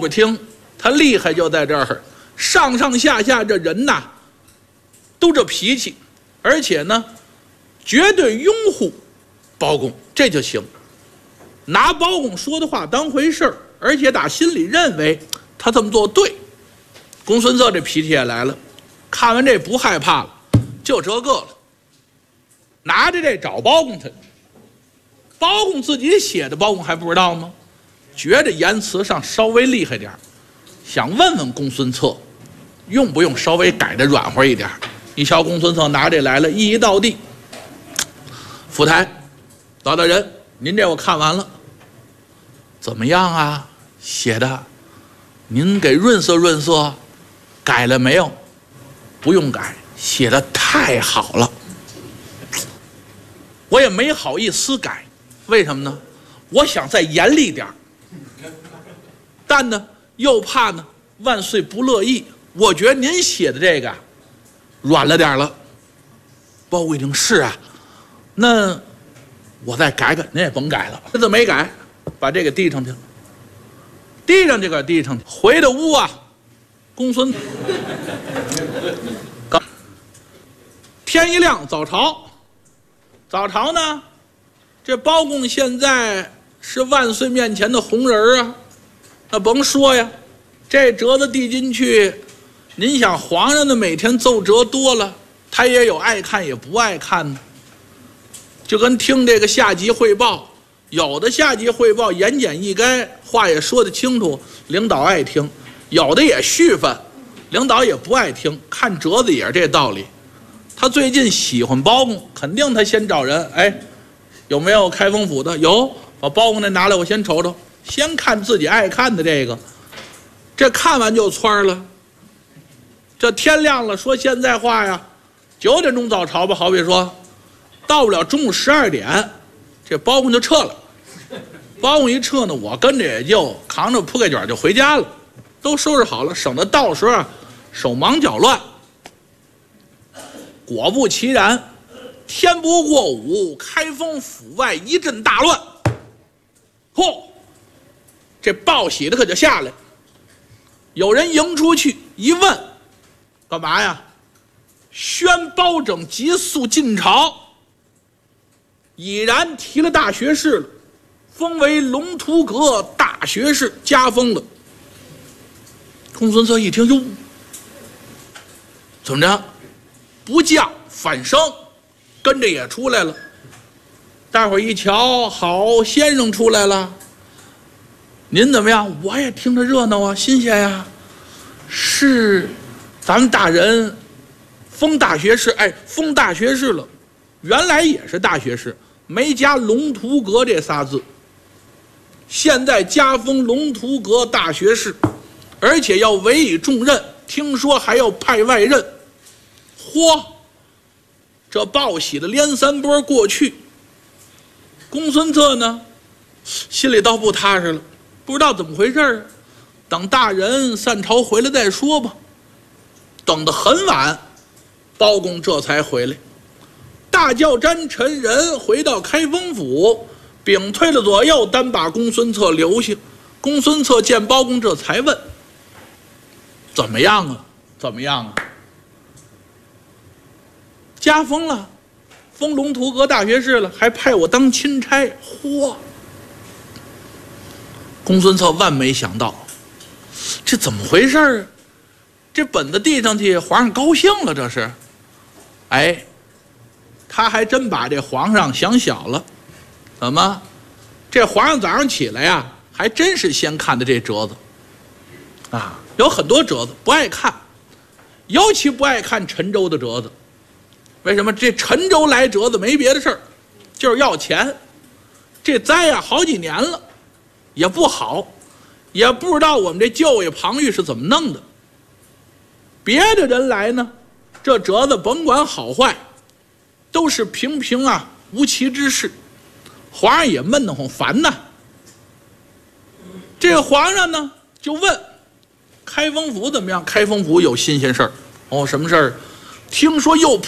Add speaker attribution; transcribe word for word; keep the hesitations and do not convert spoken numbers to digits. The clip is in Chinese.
Speaker 1: 边听，他厉害就在这儿，上上下下这人呐，都这脾气，而且呢，绝对拥护包公，这就行。拿包公说的话当回事儿，而且打心里认为他这么做对。公孙策这脾气也来了，看完这不害怕了，就这个了，拿着这找包公去。包公自己写的，包公还不知道吗？觉着言辞上稍微厉害点，想问问公孙策，用不用稍微改的软和一点？一瞧公孙策拿这来了，一一到地，府台，老大人，您这我看完了，怎么样啊？写的，您给润色润色，改了没有？不用改，写的太好了。我也没好意思改，为什么呢？我想再严厉点，但呢又怕呢万岁不乐意。我觉得您写的这个软了点了。包公一听是啊，那我再改改，您也甭改了。这次没改，把这个递上去了，递上去个递上去，回到屋啊，公孙天一亮，早朝。早朝呢，这包公现在是万岁面前的红人啊，那甭说呀，这折子递进去，您想皇上的每天奏折多了，他也有爱看也不爱看呢。就跟听这个下级汇报，有的下级汇报言简意赅，话也说得清楚，领导爱听；有的也絮烦，领导也不爱听。看折子也是这道理。他最近喜欢包公，肯定他先找人，哎，有没有开封府的？有，把包公那拿来，我先瞅瞅。先看自己爱看的这个，这看完就窜了。这天亮了，说现在话呀，九点钟早朝吧，好比说，到不了中午十二点，这包公就撤了。包公一撤呢，我跟着也就扛着铺盖卷就回家了，都收拾好了，省得到时候啊手忙脚乱。果不其然，天不过午，开封府外一阵大乱。嚯，这报喜的可就下来，有人迎出去一问，干嘛呀？宣包拯急速进朝，已然提了大学士了，封为龙图阁大学士，加封了。公孙策一听，哟，怎么着？不降反升，跟着也出来了。大伙儿一瞧，好先生出来了，您怎么样？我也听着热闹啊，新鲜呀。是咱们大人封大学士，哎，封大学士了，原来也是大学士，没加龙图阁这仨字，现在加封龙图阁大学士，而且要委以重任，听说还要派外任。嚯，这报喜的连三波过去，公孙策呢心里倒不踏实了，不知道怎么回事啊。等大人散朝回来再说吧。等得很晚，包公这才回来，大叫詹陈人回到开封府，屏退了左右，单把公孙策留下。公孙策见包公，这才问：怎么样啊？怎么样啊？加封了，封龙图阁大学士了，还派我当钦差。嚯！公孙策万没想到，这怎么回事啊？这本子递上去，皇上高兴了，这是。哎，他还真把这皇上想小了。怎么？这皇上早上起来呀，还真是先看的这折子啊，有很多折子不爱看，尤其不爱看陈州的折子。为什么？这陈州来折子没别的事儿，就是要钱。这灾呀好几年了，也不好，也不知道我们这舅爷庞玉是怎么弄的。别的人来呢，这折子甭管好坏，都是平平啊无奇之事，皇上也闷得慌烦呐。这个皇上呢就问开封府怎么样？开封府有新鲜事儿。哦，什么事儿？听说又